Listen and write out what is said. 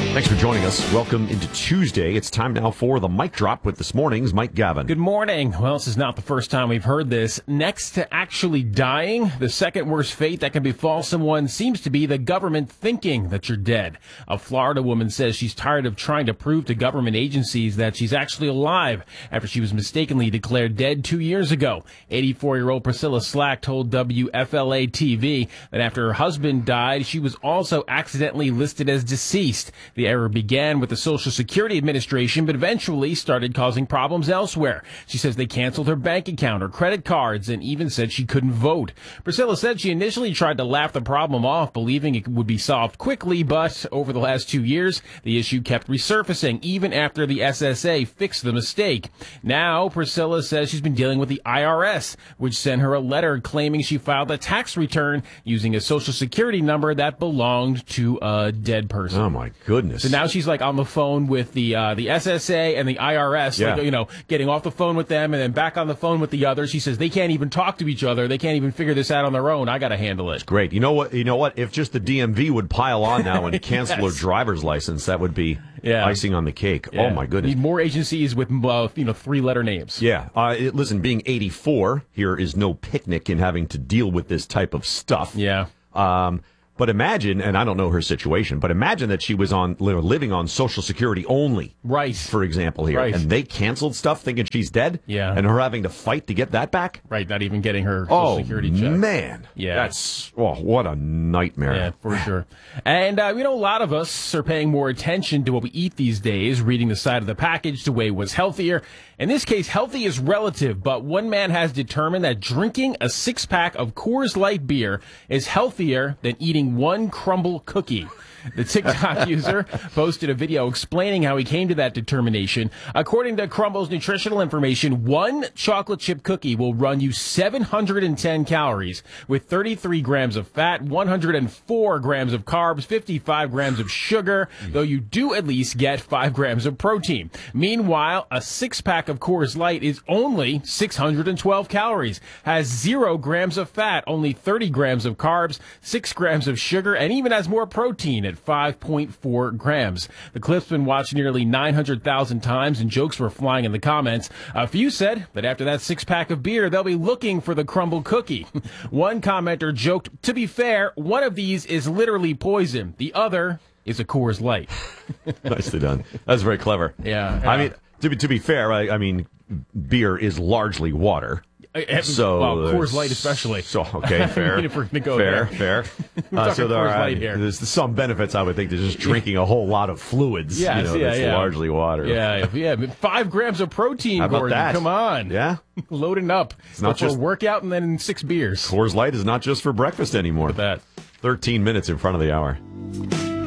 Thanks for joining us. Welcome into Tuesday. It's time now for the Mic Drop with this morning's Mike Gavin. Good morning. Well, this is not the first time we've heard this. Next to actually dying, the second worst fate that can befall someone seems to be the government thinking that you're dead. A Florida woman says she's tired of trying to prove to government agencies that she's actually alive after she was mistakenly declared dead 2 years ago. 84-year-old Priscilla Slack told WFLA-TV that after her husband died, she was also accidentally listed as deceased. The error began with the Social Security Administration, but eventually started causing problems elsewhere. She says they canceled her bank account, her credit cards, and even said she couldn't vote. Priscilla said she initially tried to laugh the problem off, believing it would be solved quickly, but over the last 2 years, the issue kept resurfacing, even after the SSA fixed the mistake. Now, Priscilla says she's been dealing with the IRS, which sent her a letter claiming she filed a tax return using a Social Security number that belonged to a dead person. Oh, my goodness. So now she's like on the phone with the SSA and the IRS, getting off the phone with them and then back on the phone with the others. She says they can't even talk to each other. They can't even figure this out on their own. I got to handle it. Great. You know what? If just the DMV would pile on now and cancel her driver's license, that would be icing on the cake. Yeah. Oh, my goodness. Need more agencies with, three-letter names. Yeah. Listen, being 84 here is no picnic in having to deal with this type of stuff. Yeah. But imagine, and I don't know her situation, but imagine that she was living on Social Security only. Right. For example here. Right. And they canceled stuff thinking she's dead. Yeah. And her having to fight to get that back. Right. Not even getting her Social Security check. Oh, man. Yeah. What a nightmare. Yeah, for sure. And, a lot of us are paying more attention to what we eat these days, reading the side of the package to weigh what's healthier. In this case, healthy is relative, but one man has determined that drinking a six-pack of Coors Light beer is healthier than eating one crumble cookie. The TikTok user posted a video explaining how he came to that determination. According to Crumble's nutritional information, one chocolate chip cookie will run you 710 calories with 33 grams of fat, 104 grams of carbs, 55 grams of sugar, though you do at least get 5 grams of protein. Meanwhile, a six-pack of Coors Light is only 612 calories, has 0 grams of fat, only 30 grams of carbs, 6 grams of sugar, and even has more protein at 5.4 grams. The clip's been watched nearly 900,000 times, and jokes were flying in the comments. A few said that after that six-pack of beer, they'll be looking for the crumble cookie. One commenter joked, "To be fair, one of these is literally poison. The other is a Coors Light." Nicely done. That's very clever. Yeah. I mean, to be fair, I mean, beer is largely water. So Coors Light especially. So okay, fair. If we're gonna go fair. So there's some benefits, I would think, to just drinking a whole lot of fluids. Yes, that's largely water. Yeah. 5 grams of protein, How about Gordon. that? Come on. Yeah. Loading up. It's not just a workout and then 6 beers. Coors Light is not just for breakfast anymore. Look at that. 13 minutes in front of the hour.